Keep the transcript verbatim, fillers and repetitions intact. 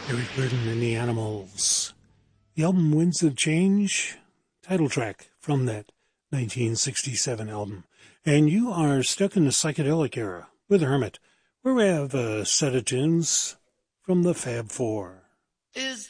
Eric Burden and the Animals. The album Winds of Change, title track from that nineteen sixty-seven album. And you are stuck in the psychedelic era with Hermit, where we have a set of tunes from the Fab Four. Is